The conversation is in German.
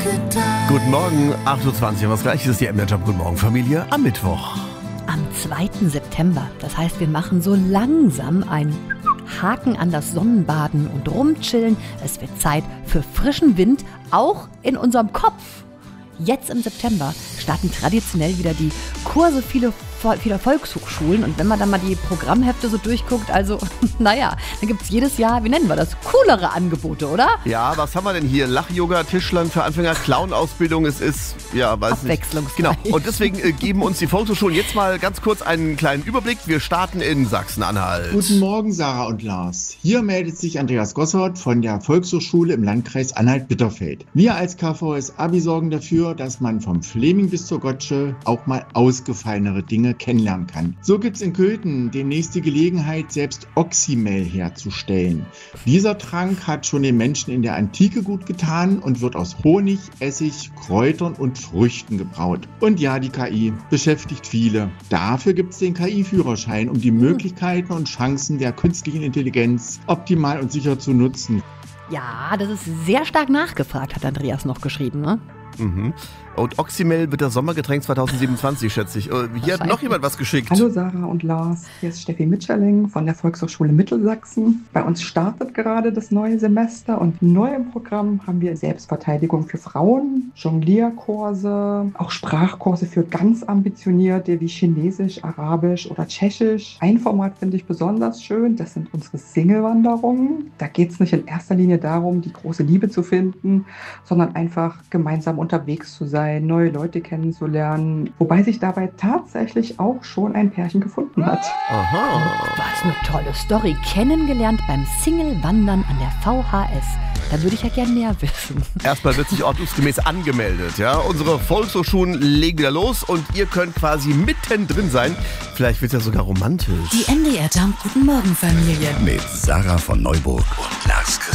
Guten Morgen, 8.20 Uhr. Was gleich ist die MDR Guten Morgen Familie am Mittwoch. Am 2. September. Das heißt, wir machen so langsam einen Haken an das Sonnenbaden und rumchillen. Es wird Zeit für frischen Wind, auch in unserem Kopf. Jetzt im September starten traditionell wieder die Kurse vieler Volkshochschulen. Und wenn man dann mal die Programmhefte so durchguckt, also naja, dann gibt es jedes Jahr, wie nennen wir das, coolere Angebote, oder? Ja, was haben wir denn hier? Lach-Yoga, Tischlern für Anfänger, Clown-Ausbildung, es ist, ja, weiß nicht. Abwechslungsreich. Genau, und deswegen geben uns die Volkshochschulen jetzt mal ganz kurz einen kleinen Überblick. Wir starten in Sachsen-Anhalt. Guten Morgen, Sarah und Lars. Hier meldet sich Andreas Gossert von der Volkshochschule im Landkreis Anhalt-Bitterfeld. Wir als KVS-Abi sorgen dafür, dass man vom Fleming bis zur Gotsche auch mal ausgefallenere Dinge kennenlernen kann. So gibt es in Köthen demnächst die Gelegenheit, selbst Oxymel herzustellen. Dieser Trank hat schon den Menschen in der Antike gut getan und wird aus Honig, Essig, Kräutern und Früchten gebraut. Und ja, die KI beschäftigt viele. Dafür gibt es den KI-Führerschein, um die Möglichkeiten und Chancen der künstlichen Intelligenz optimal und sicher zu nutzen. Ja, das ist sehr stark nachgefragt, hat Andreas noch geschrieben, ne? Mhm. Und Oxymel wird das Sommergetränk 2027, schätze ich. Hier hat noch jemand was geschickt. Hallo Sarah und Lars, hier ist Steffi Mitscherling von der Volkshochschule Mittelsachsen. Bei uns startet gerade das neue Semester und neu im Programm haben wir Selbstverteidigung für Frauen, Jonglierkurse, auch Sprachkurse für ganz Ambitionierte wie Chinesisch, Arabisch oder Tschechisch. Ein Format finde ich besonders schön, das sind unsere Single-Wanderungen. Da geht es nicht in erster Linie darum, die große Liebe zu finden, sondern einfach gemeinsam unterwegs zu sein, neue Leute kennenzulernen, wobei sich dabei tatsächlich auch schon ein Pärchen gefunden hat. Aha. Was eine tolle Story. Kennengelernt beim Single-Wandern an der VHS. Da würde ich ja gerne mehr wissen. Erstmal wird sich ordnungsgemäß angemeldet, ja. Unsere Volkshochschulen legen wieder los und ihr könnt quasi mittendrin sein. Vielleicht wird es ja sogar romantisch. Die MDR Guten Morgen Familie. Mit Sarah von Neuburg und Lars Christian.